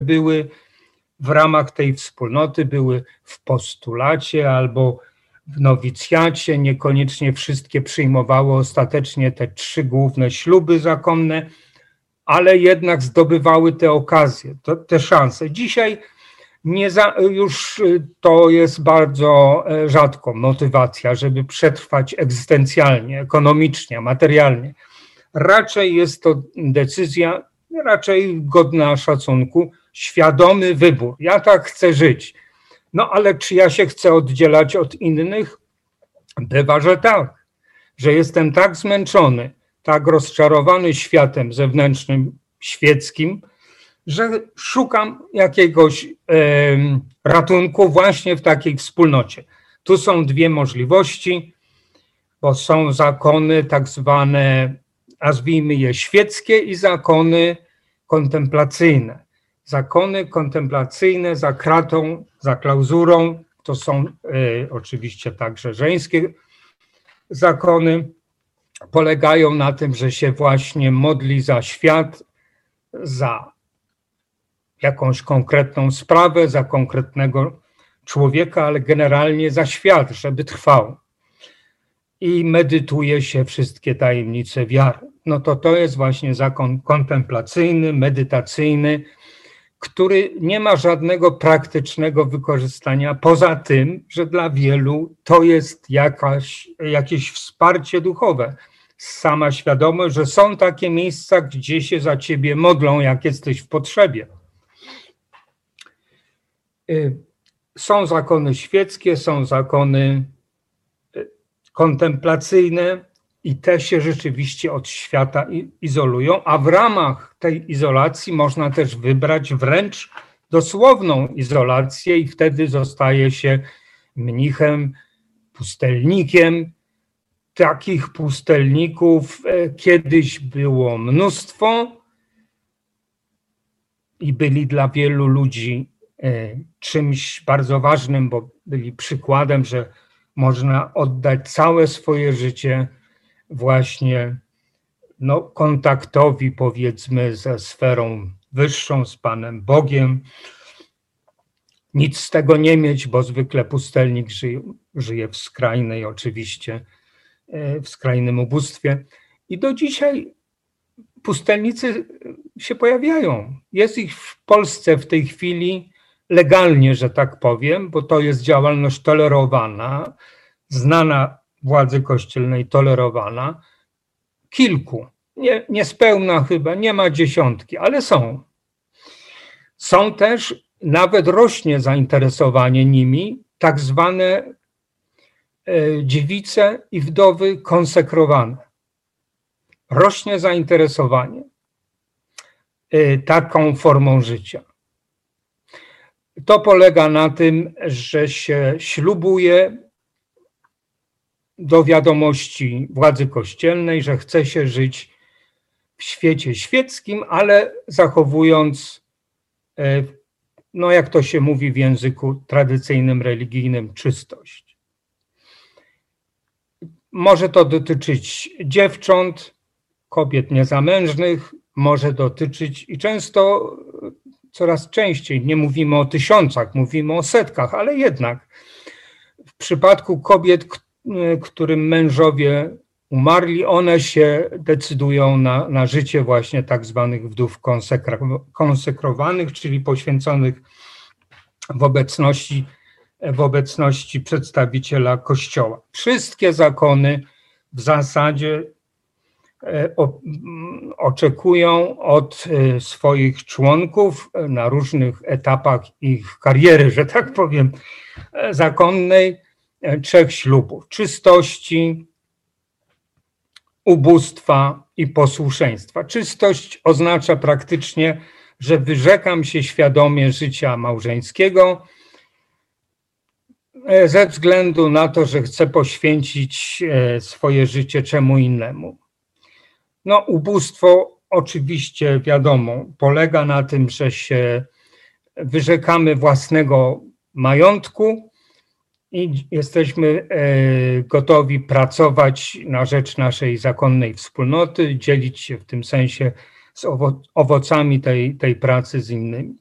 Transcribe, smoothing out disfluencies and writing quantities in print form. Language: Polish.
były w ramach tej wspólnoty, były w postulacie albo w nowicjacie, niekoniecznie wszystkie przyjmowały ostatecznie te 3 główne śluby zakonne, ale jednak zdobywały te okazje, te szanse. Dzisiaj już to jest bardzo rzadko motywacja, żeby przetrwać egzystencjalnie, ekonomicznie, materialnie. Raczej jest to decyzja, raczej godna szacunku, świadomy wybór. Ja tak chcę żyć. No ale czy ja się chcę oddzielać od innych? Bywa, że tak, że jestem tak zmęczony, tak rozczarowany światem zewnętrznym, świeckim, że szukam jakiegoś ratunku właśnie w takiej wspólnocie. Tu są 2 możliwości, bo są zakony tak zwane, nazwijmy je świeckie i zakony kontemplacyjne. Zakony kontemplacyjne za kratą, za klauzurą, to są oczywiście także żeńskie zakony, polegają na tym, że się właśnie modli za świat, za jakąś konkretną sprawę, za konkretnego człowieka, ale generalnie za świat, żeby trwał. I medytuje się wszystkie tajemnice wiary. No to jest właśnie zakon kontemplacyjny, medytacyjny, który nie ma żadnego praktycznego wykorzystania, poza tym, że dla wielu to jest jakieś wsparcie duchowe. Sama świadomość, że są takie miejsca, gdzie się za ciebie modlą, jak jesteś w potrzebie. Są zakony świeckie, są zakony kontemplacyjne i te się rzeczywiście od świata izolują, a w ramach tej izolacji można też wybrać wręcz dosłowną izolację i wtedy zostaje się mnichem, pustelnikiem. Takich pustelników kiedyś było mnóstwo i byli dla wielu ludzi czymś bardzo ważnym, bo byli przykładem, że można oddać całe swoje życie właśnie kontaktowi, powiedzmy, ze sferą wyższą, z Panem Bogiem. Nic z tego nie mieć, bo zwykle pustelnik żyje w skrajnej, oczywiście, w skrajnym ubóstwie. I do dzisiaj pustelnicy się pojawiają. Jest ich w Polsce w tej chwili legalnie, że tak powiem, bo to jest działalność tolerowana, znana władzy kościelnej, tolerowana. Kilku, niespełna chyba, nie ma 10, ale są. Są też, nawet rośnie zainteresowanie nimi, tak zwane dziewice i wdowy konsekrowane. Rośnie zainteresowanie taką formą życia. To polega na tym, że się ślubuje do wiadomości władzy kościelnej, że chce się żyć w świecie świeckim, ale zachowując, jak to się mówi w języku tradycyjnym, religijnym, czystość. Może to dotyczyć dziewcząt, kobiet niezamężnych, może dotyczyć i często, coraz częściej, nie mówimy o 1000, mówimy o setkach, ale jednak w przypadku kobiet, którym mężowie umarli, one się decydują na życie właśnie tak zwanych wdów konsekrowanych, czyli poświęconych w obecności przedstawiciela Kościoła. Wszystkie zakony w zasadzie oczekują od swoich członków na różnych etapach ich kariery, że tak powiem, zakonnej, 3 ślubów: czystości, ubóstwa i posłuszeństwa. Czystość oznacza praktycznie, że wyrzekam się świadomie życia małżeńskiego ze względu na to, że chcę poświęcić swoje życie czemu innemu. Ubóstwo oczywiście, wiadomo, polega na tym, że się wyrzekamy własnego majątku i jesteśmy gotowi pracować na rzecz naszej zakonnej wspólnoty, dzielić się w tym sensie z owocami tej pracy z innymi.